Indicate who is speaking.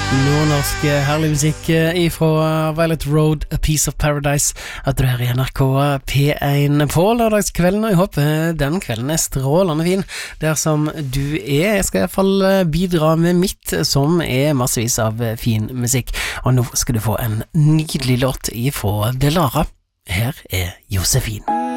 Speaker 1: Nordnorsk herlig musikk ifra Violet Road, A Piece of Paradise, at du her i NRK P1 på lørdagskvelden, og jeg håper den kvelden strålende fin der som du Jeg skal i hvert fall bidra med mitt, som massevis av fin musikk, og nå skal du få en nydelig låt ifra Delara. Her Josefin.